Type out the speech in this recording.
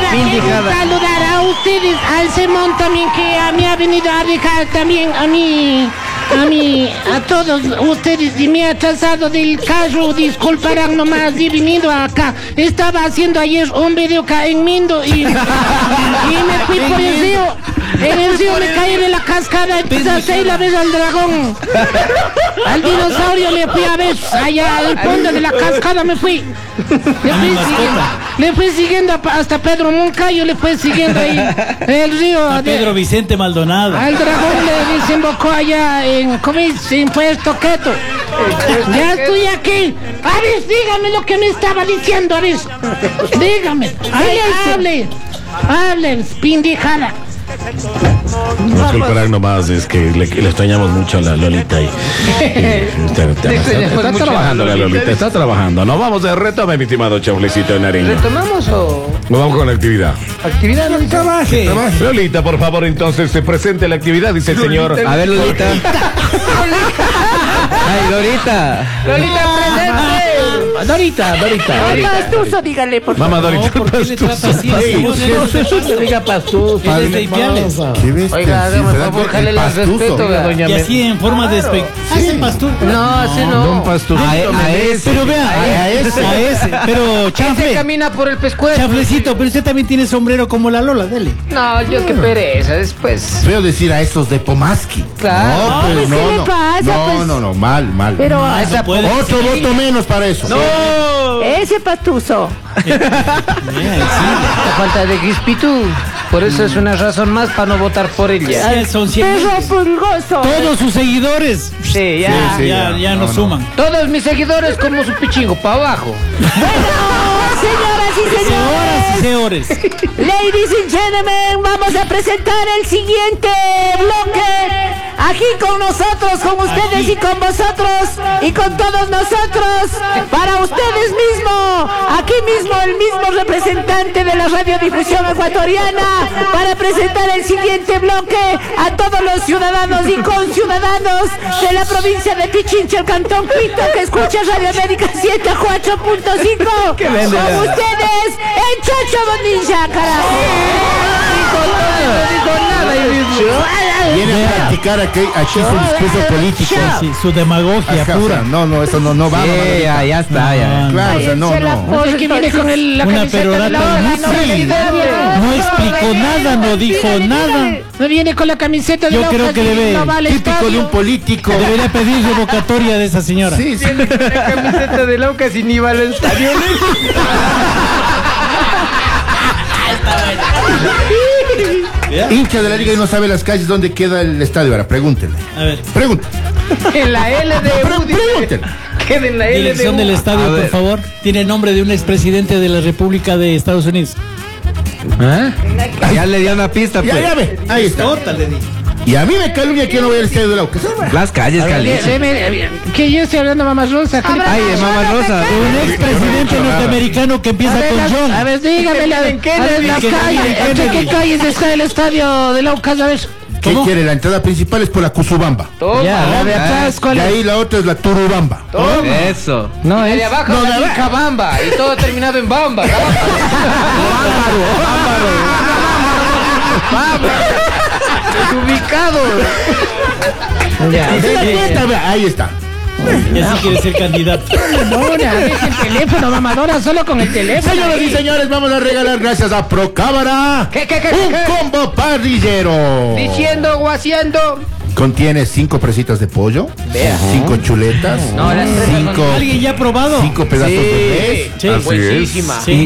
saludar a ustedes, al Simón también, que me ha venido a dejar también a todos ustedes, y me ha atrasado del carro, disculparán nomás, he venido acá. Estaba haciendo ayer un video acá en Mindo y me fui por el río. En el río me caí de la cascada, empecé a ir a ver al dragón. Al dinosaurio le fui a ver, allá al fondo de la cascada me fui. Le fui siguiendo hasta Pedro Moncayo, le fui siguiendo ahí en el río. A Pedro Vicente Maldonado. Al dragón le desembocó allá en Puerto Queto. Ya estoy aquí. A ver, dígame lo que me estaba diciendo, a ver. Dígame. Hable, pendejada. Disculparán nomás, es que le extrañamos mucho a la Lolita y está trabajando la Lolita, está trabajando. Nos vamos de retome, mi estimado Chaulecito de Nariño. ¿Retomamos o...? Nos vamos con la actividad. ¿Actividad, Lolita? Trabaje. Lolita, por favor, entonces se presente la actividad, dice el señor. A ver, Lolita. Ay, Lolita. Lolita, presente. Dorita. Pastuso, dígale, por favor. Mamá Dorita, No, ¿por qué le trata así? Diga Pastuso. Él es de Ipiales. Oiga, por favor, jale el respeto, doña Y así en forma de hacen pastor. No, así no. Don Pastuso. A ese. Pero vea, a ese. Pero Se Chanfle, camina por el pescuezo. Chanflecito, pero usted también tiene sombrero como la Lola, dele. No, yo qué pereza, después. Feo decir a estos de Pomaski. Claro. No, pues, pues, ¿qué le pasa? Pues, no, mal. Pero A esa puede. Otro voto menos para eso. ese pastuso. La falta de espíritu. Por eso es una razón más para no votar por ella. Sí, son 100. Perro pulgoso. Todos sus seguidores Sí, ya. Sí, ya no suman. Todos mis seguidores como su pichingo, para abajo. Señoras y señores, Señores. ladies and gentlemen, vamos a presentar el siguiente bloque. Aquí con nosotros, con ustedes y con vosotros y con todos nosotros, para ustedes mismos, aquí mismo el mismo representante de la radiodifusión ecuatoriana, para presentar el siguiente bloque a todos los ciudadanos y conciudadanos de la provincia de Pichincha, el Cantón Quito, que escucha Radio América 104.5. Con ustedes, el Chocho Bonilla, carajo. No digo nada y mismo. Viene a practicar aquí su discurso político. Sí, su demagogia Ajá, pura. o sea, no, eso no va. Ya está, ya. Claro, o sea, no. Es que viene con la Una camiseta de la perorata hora, inútil. No explicó nada, no dijo nada. no viene con la camiseta de Yo la creo hora, que debe- no va al Típico de estadio. un político. Debería pedir revocatoria de esa señora. Sí. La camiseta de Laucas y ni va al estadio. Hincha de la liga y no sabe las calles donde queda el estadio. Ahora, pregúntenle. A ver, Pregúntenle. En la LDU. Pregúntenle. Queda en la dirección del LDU. estadio, por favor. Tiene el nombre de un expresidente de la República de Estados Unidos. Ya le dio una pista, pues. Ya ve. Ahí está. Y a mí me calumnia que yo no voy al estadio de la UCA. Las calles, Que yo estoy hablando mamá Rosa. ¿qué le pasa? Ay, de Mamá Rosa. Un expresidente norteamericano que empieza con John. A ver, dígame las calles. ¿En qué calles está el estadio de la UCAS? A ver. ¿Qué quiere? La entrada principal es por la Cusubamba. Ya, la de atrás, Y ¿cuál es? ahí la otra es la Turubamba. Eso. No, Y es. de abajo No, la de Lica Bamba. Y todo terminado en Bamba. Desubicado. Ahí está. Y así quiere ser candidato. Mamadora, deja el teléfono, mamadora, solo con el teléfono. Señoras y señores, vamos a regalar gracias a Procámara ¿Qué? un combo parrillero. Diciendo o haciendo. Contiene 5 presitas de pollo, 5 chuletas, No, las tres 5 ¿Alguien ya ha probado? pedazos de res. Sí. Así Buenísima. es. Sí.